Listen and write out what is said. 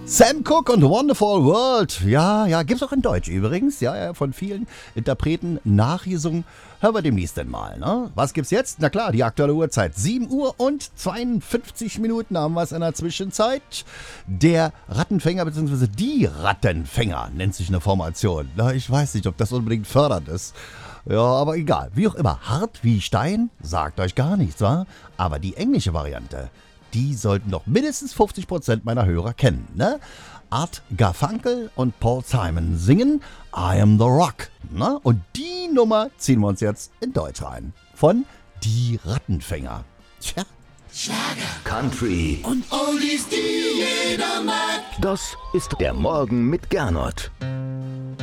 Sam Cooke und Wonderful World. Ja, gibt's auch in Deutsch übrigens. Ja, von vielen Interpreten nachgesungen. Hören wir demnächst denn mal, ne? Was gibt's jetzt? Na klar, die aktuelle Uhrzeit. 7 Uhr und 52 Minuten haben wir es in der Zwischenzeit. Der Rattenfänger bzw. die Rattenfänger nennt sich eine Formation. Na, ich weiß nicht, ob das unbedingt fördernd ist. Ja, aber egal. Wie auch immer, hart wie Stein, sagt euch gar nichts, wa? Aber die englische Variante, die sollten doch mindestens 50% meiner Hörer kennen, ne? Art Garfunkel und Paul Simon singen I Am The Rock, ne? Und die Nummer ziehen wir uns jetzt in Deutsch rein. Von Die Rattenfänger. Tja. Schlager, Country und Oldies, die jeder mag. Das ist der Morgen mit Gernot.